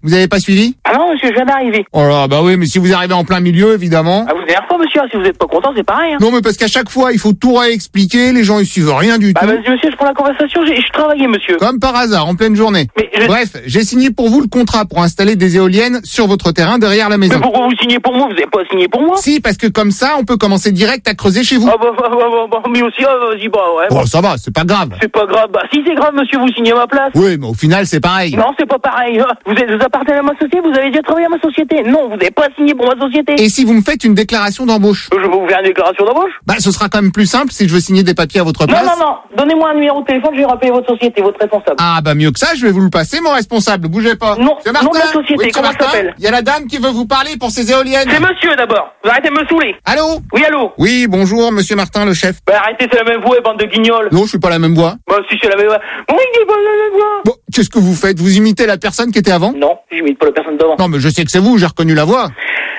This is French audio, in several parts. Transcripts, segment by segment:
Vous avez pas suivi? Ah non, monsieur, je viens d'arriver. Oh là, bah oui, mais si vous arrivez en plein milieu, évidemment. Ah, vous avez pas, monsieur, si vous êtes pas content, c'est pareil, hein. Non, mais parce qu'à chaque fois, il faut tout réexpliquer, les gens ils suivent rien du tout. Bah, vas-y, monsieur, je prends la conversation, je travaillais, monsieur. Comme par hasard, en pleine journée. Bref, j'ai signé pour vous le contrat pour installer des éoliennes sur votre terrain derrière la maison. Mais pourquoi vous signez pour moi? Vous avez pas signé pour moi? Si, parce que comme ça, on peut commencer direct à creuser chez vous. Ah mais aussi, vas-y, bah ouais. Bon, ça va, c'est pas grave. C'est pas grave. Bah, si c'est grave, monsieur, vous signez à ma place. Oui, mais au final, c'est pareil. Non, c'est pas pareil. Vous appartenez à ma société, vous avez déjà travaillé à ma société. Non, vous n'avez pas signé pour ma société. Et si vous me faites une déclaration d'embauche? Je vais vous faire une déclaration d'embauche? Bah, ce sera quand même plus simple si je veux signer des papiers à votre place. Non. Donnez-moi un numéro de téléphone, je vais rappeler votre société, votre responsable. Ah, bah, mieux que ça, je vais vous le passer, mon responsable. Bougez pas. Non, Monsieur Martin, nom de la société, oui, comment ça s'appelle? Il y a la dame qui veut vous parler pour ses éoliennes. C'est monsieur d'abord. Vous arrêtez de me saouler. Allô? Oui, allô? Oui, bonjour, monsieur Martin, le chef. Bah, arrêtez, c'est la même voix, bande de guignols. Non, je suis pas la même voix. Bah, si c'est la même voix. Oui, c'est pas la même voix. Bon, qu'est-ce que vous faites? Vous imitez la personne qui était avant? Non, j'imite pas la personne d'avant. Non, mais je sais que c'est vous, j'ai reconnu la voix.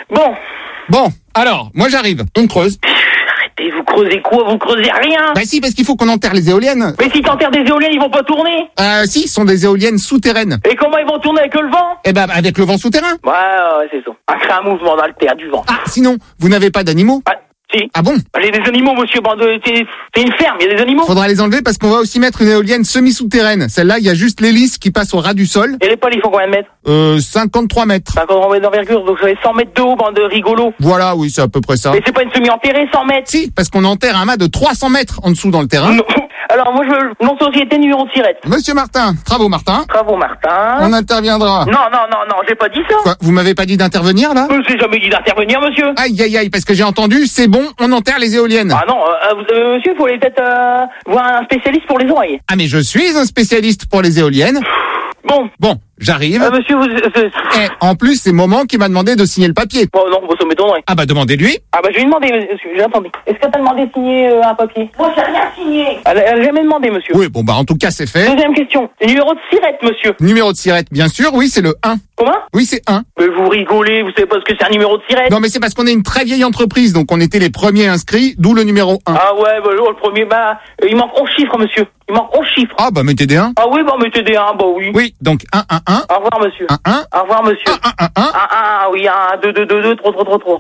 Bon, alors, moi j'arrive. On creuse. arrêtez, vous creusez quoi? Vous creusez rien. Bah si, parce qu'il faut qu'on enterre les éoliennes. Mais si t'enterres des éoliennes, ils vont pas tourner. Si, ce sont des éoliennes souterraines. Et comment ils vont tourner avec le vent? Eh ben, avec le vent souterrain. Ouais, c'est ça. Créer un mouvement dans le terre du vent. Ah, sinon, vous n'avez pas d'animaux? Si. Ah bon? J'ai des animaux, monsieur, c'est une ferme, il y a des animaux. Faudra les enlever parce qu'on va aussi mettre une éolienne semi-souterraine. Celle-là, il y a juste l'hélice qui passe au ras du sol. Et les pales, ils font combien de mètres? 53 mètres. 53 mètres d'envergure, donc ça fait 100 mètres de haut, bande de rigolos. Voilà, oui, c'est à peu près ça. Mais c'est pas une semi-enterrée, 100 mètres. Si, parce qu'on enterre un mât de 300 mètres en dessous dans le terrain. Non. Alors, moi, je veux nom de société, numéro de sirette. Monsieur Martin, Travaux Martin. Travaux Martin. On interviendra. Non, j'ai pas dit ça. Quoi, vous m'avez pas dit d'intervenir, là? Je n'ai jamais dit d'intervenir, monsieur. Aïe, parce que j'ai entendu, c'est bon, on enterre les éoliennes. Ah non, monsieur, il faut aller peut-être voir un spécialiste pour les oreilles. Ah, mais je suis un spécialiste pour les éoliennes. Bon, j'arrive. Monsieur, Et en plus, c'est Maman qui m'a demandé de signer le papier. Oh non, ça m'étonnerait. Ah bah, demandez-lui. Ah bah, je vais lui demander, monsieur, attendez. Est-ce qu'elle t'a demandé de signer un papier? Moi, j'ai rien signé. Elle a jamais demandé, monsieur. Oui, bon, bah, en tout cas, c'est fait. Deuxième question. Numéro de sirette, monsieur. Numéro de sirette, bien sûr, oui, c'est le 1. Comment? Oui, c'est 1. Mais vous rigolez, vous savez pas ce que c'est un numéro de sirette? Non, mais c'est parce qu'on est une très vieille entreprise, donc on était les premiers inscrits, d'où le numéro 1. Ah ouais, bah, le premier, il manque 11 chiffres, monsieur. Il manque 11 chiffres. Ah, bah, mettez des 1. Ah oui, bah, mettez des 1, bah oui. Oui, donc 1, 1, 1. Au revoir, monsieur. 1, 1. Au revoir, monsieur. 1, 1, 1, 1. 1, oui, 1, 2, 2, 2, 2, 3, 3, 3, 3.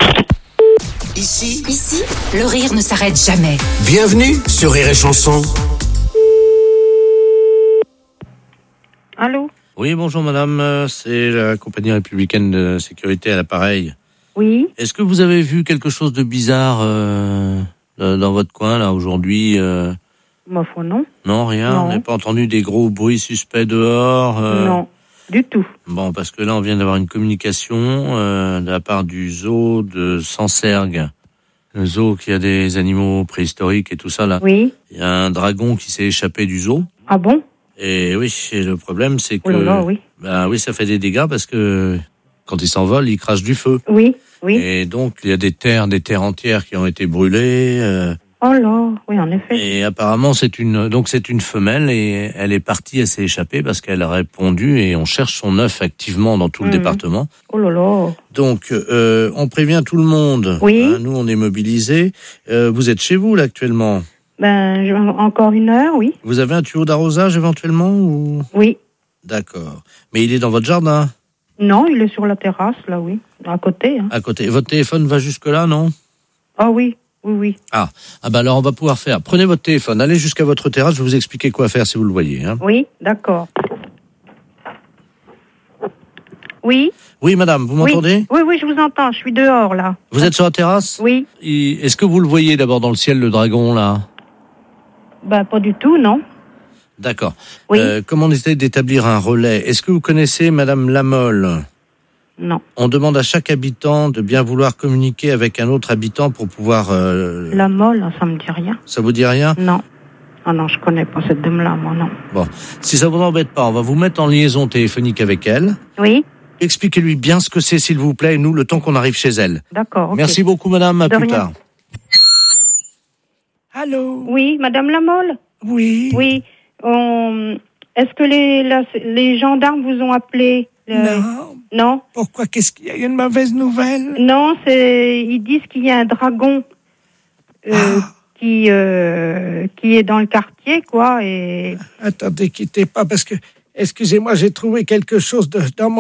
Ici, le rire ne s'arrête jamais. Bienvenue sur Rire et Chanson. Allô? Oui, bonjour madame, c'est la compagnie républicaine de sécurité à l'appareil. Oui. Est-ce que vous avez vu quelque chose de bizarre dans votre coin là aujourd'hui Ma foi, non. Non, rien. Non. On n'a pas entendu des gros bruits suspects dehors Non, du tout. Bon, parce que là on vient d'avoir une communication de la part du zoo de Sancergues. Le zoo qui a des animaux préhistoriques et tout ça là. Oui. Il y a un dragon qui s'est échappé du zoo. Ah bon? Et oui, et le problème c'est que... Oh là là, oui. Ben oui, ça fait des dégâts parce que quand il s'envole, il crache du feu. Oui, oui. Et donc, il y a des terres entières qui ont été brûlées. Oh là, oui, en effet. Et apparemment, c'est une femelle et elle est partie, elle s'est échappée parce qu'elle a répondu et on cherche son œuf activement dans tout le département. Oh là là. Donc, on prévient tout le monde. Oui. Hein, nous, on est mobilisés. Vous êtes chez vous, là, actuellement? Encore 1 heure, oui. Vous avez un tuyau d'arrosage, éventuellement, ou... Oui. D'accord. Mais il est dans votre jardin? Non, il est sur la terrasse, là, oui. À côté, hein. À côté. Votre téléphone va jusque-là, non? Ah oui, oui. Ah bah alors on va pouvoir faire. Prenez votre téléphone, allez jusqu'à votre terrasse, je vais vous expliquer quoi faire si vous le voyez. Hein. Oui, d'accord. Oui. Oui, madame, vous m'entendez? Oui, je vous entends, je suis dehors, là. Vous êtes sur la terrasse? Oui. Est-ce que vous le voyez d'abord dans le ciel, le dragon, là? Pas du tout, non. D'accord. Oui. Comment on essaie d'établir un relais? Est-ce que vous connaissez madame Lamolle? Non. On demande à chaque habitant de bien vouloir communiquer avec un autre habitant pour pouvoir... La Molle, ça me dit rien. Ça vous dit rien? Non. Ah non, je connais pas cette dame-là, moi, non. Bon, si ça vous embête pas, on va vous mettre en liaison téléphonique avec elle. Oui. Expliquez-lui bien ce que c'est, s'il vous plaît, nous, le temps qu'on arrive chez elle. D'accord, ok. Merci beaucoup, madame, à De plus rien. tard. Allô? Oui, madame Lamolle? Oui. Oui. Est-ce que les gendarmes vous ont appelé? Non. Non? Pourquoi? Qu'est-ce qu'il y a? Une mauvaise nouvelle? Non, ils disent qu'il y a un dragon qui est dans le quartier, quoi, et... Attendez, quittez pas, parce que, excusez-moi, j'ai trouvé quelque chose dans mon